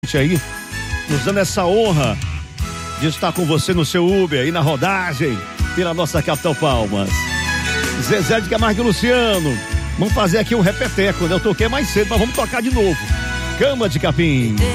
aí, nos dando essa honra de estar com você no seu Uber aí na rodagem pela nossa capital Palmas. Zezé de Camargo e Luciano, vamos fazer aqui um repeteco, né? Eu toquei mais cedo, mas vamos tocar de novo. Cama de Capim.